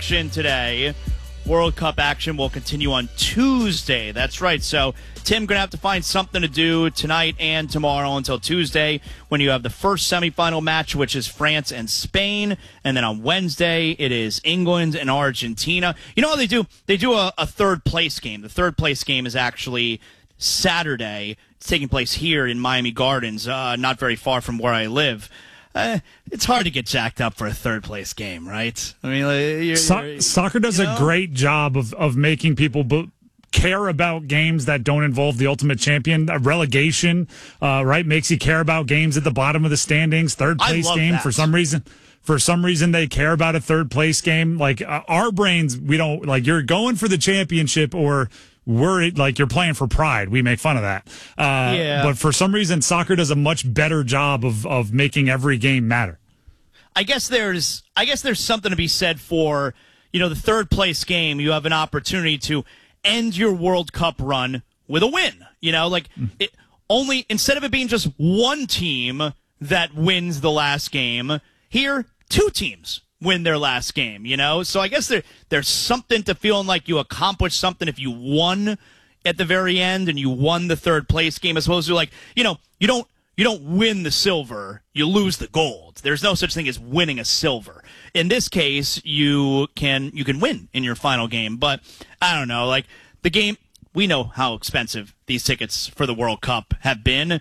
action today. World Cup action will continue on Tuesday. That's right. So Tim going to have to find something to do tonight and tomorrow until Tuesday when you have the first semifinal match, which is France and Spain. And then on Wednesday, it is England and Argentina. You know what they do? They do a third place game. The third place game is actually Saturday. It's taking place here in Miami Gardens, not very far from where I live. It's hard to get jacked up for a third-place game, right? I mean, soccer does a great job of making people care about games that don't involve the ultimate champion. Relegation, right, makes you care about games at the bottom of the standings. Third-place game, that. For some reason, they care about a third-place game. Like, our brains, we don't, like, you're going for the championship or worried, like you're playing for pride. We make fun of that. But for some reason, soccer does a much better job of making every game matter. I guess there's something to be said for, the third place game. You have an opportunity to end your World Cup run with a win. Instead of it being just one team that wins the last game, here, two teams win their last game, So I guess there's something to feeling like you accomplished something if you won at the very end and you won the third place game, as opposed to you don't win the silver, you lose the gold. There's no such thing as winning a silver. In this case, you can win in your final game, but I don't know, like the game, we know how expensive these tickets for the World Cup have been.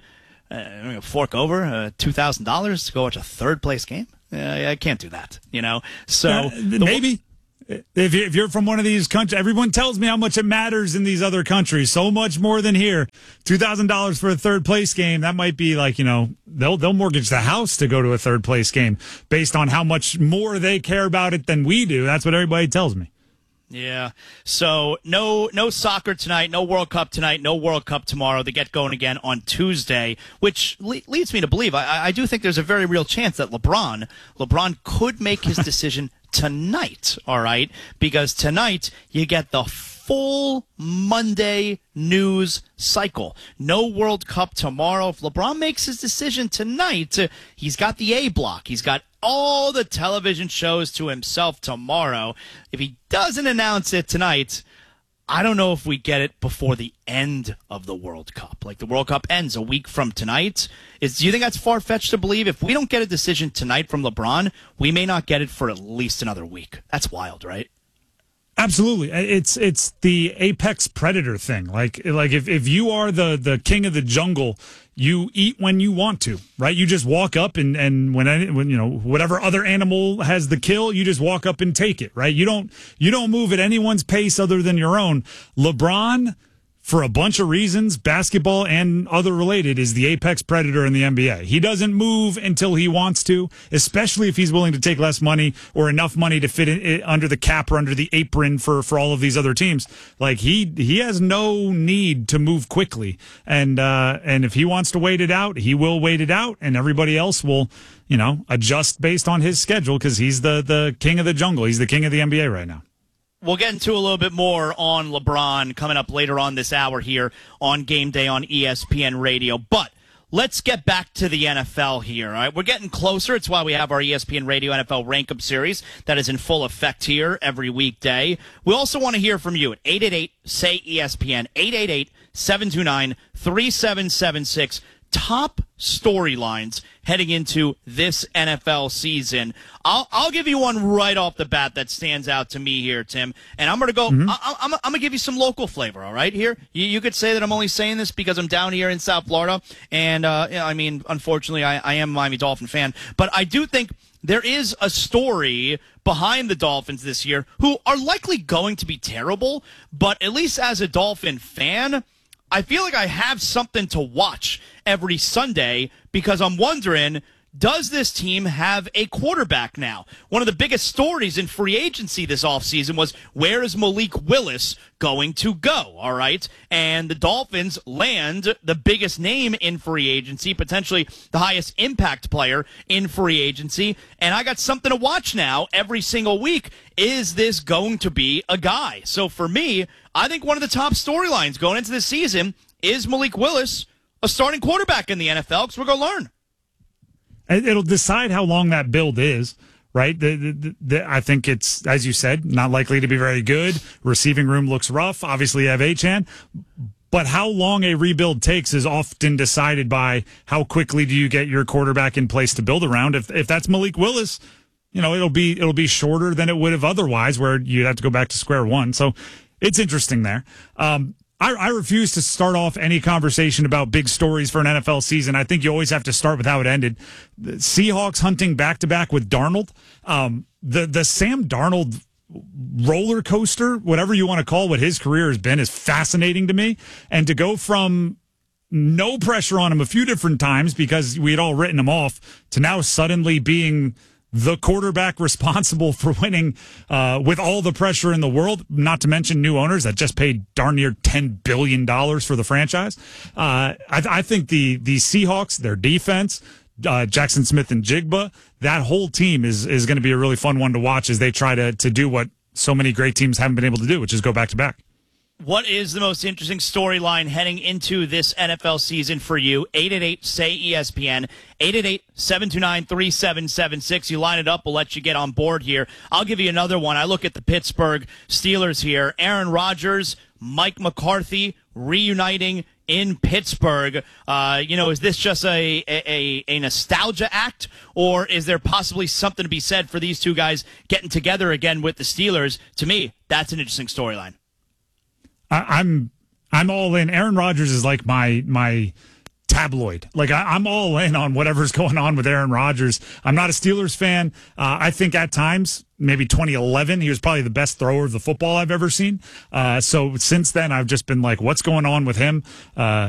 Fork over $2,000 to go watch a third place game. I can't do that, So maybe if you're from one of these countries, everyone tells me how much it matters in these other countries, so much more than here. $2,000 for a third place game, that might be like they'll mortgage the house to go to a third place game based on how much more they care about it than we do. That's what everybody tells me. Yeah. So no soccer tonight, no World Cup tonight, no World Cup tomorrow. They get going again on Tuesday, which leads me to believe I do think there's a very real chance that LeBron could make his decision tonight, all right? Because tonight you get the full Monday news cycle. No World Cup tomorrow. If LeBron makes his decision tonight, he's got the A block. He's got all the television shows to himself tomorrow. If he doesn't announce it tonight, I don't know if we get it before the end of the World Cup. Like the World Cup ends a week from tonight. Do you think that's far-fetched to believe? If we don't get a decision tonight from LeBron, we may not get it for at least another week. That's wild, right? Absolutely. It's the apex predator thing. Like if you are the king of the jungle, you eat when you want to, right? You just walk up and when whatever other animal has the kill, you just walk up and take it, right? You don't move at anyone's pace other than your own. LeBron, for a bunch of reasons, basketball and other related, is the apex predator in the NBA. He doesn't move until he wants to, especially if he's willing to take less money or enough money to fit it under the cap or under the apron for all of these other teams. Like he has no need to move quickly. And if he wants to wait it out, he will wait it out, and everybody else will, adjust based on his schedule because he's the king of the jungle. He's the king of the NBA right now. We'll get into a little bit more on LeBron coming up later on this hour here on Game Day on ESPN Radio. But let's get back to the NFL here. All right, we're getting closer. It's why we have our ESPN Radio NFL Rank-Up Series that is in full effect here every weekday. We also want to hear from you at 888-SAY-ESPN, 888-729-3776. Top storylines heading into this NFL season. I'll give you one right off the bat that stands out to me here, Tim. And I'm going to go. I'm going to give you some local flavor. All right, here you could say that I'm only saying this because I'm down here in South Florida, and unfortunately, I am a Miami Dolphin fan, but I do think there is a story behind the Dolphins this year who are likely going to be terrible, but at least as a Dolphin fan, I feel like I have something to watch every Sunday because I'm wondering, does this team have a quarterback now? One of the biggest stories in free agency this offseason was, where is Malik Willis going to go? All right. And the Dolphins land the biggest name in free agency, potentially the highest impact player in free agency. And I got something to watch now every single week. Is this going to be a guy? So for me, I think one of the top storylines going into this season is Malik Willis a starting quarterback in the NFL, because we're going to learn. It'll decide how long that build is, right? I think it's, as you said, not likely to be very good. Receiving room looks rough. Obviously, you have Achane. But how long a rebuild takes is often decided by how quickly do you get your quarterback in place to build around. If that's Malik Willis, it'll be shorter than it would have otherwise, where you'd have to go back to square one. So it's interesting there. I refuse to start off any conversation about big stories for an NFL season. I think you always have to start with how it ended. The Seahawks hunting back-to-back with Darnold. The Sam Darnold roller coaster, whatever you want to call what his career has been, is fascinating to me. And to go from no pressure on him a few different times because we had all written him off to now suddenly being the quarterback responsible for winning with all the pressure in the world, not to mention new owners that just paid darn near $10 billion for the franchise. I think the Seahawks, their defense, Jackson Smith and Jigba, that whole team is going to be a really fun one to watch as they try to do what so many great teams haven't been able to do, which is go back-to-back. What is the most interesting storyline heading into this NFL season for you? 888-SAY-ESPN, 888-729-3776. You line it up, we'll let you get on board here. I'll give you another one. I look at the Pittsburgh Steelers here. Aaron Rodgers, Mike McCarthy reuniting in Pittsburgh. Is this just a nostalgia act, or is there possibly something to be said for these two guys getting together again with the Steelers? To me, that's an interesting storyline. I'm all in. Aaron Rodgers is like my tabloid. Like I'm all in on whatever's going on with Aaron Rodgers. I'm not a Steelers fan. I think at times, maybe 2011, he was probably the best thrower of the football I've ever seen. So since then, I've just been like, what's going on with him?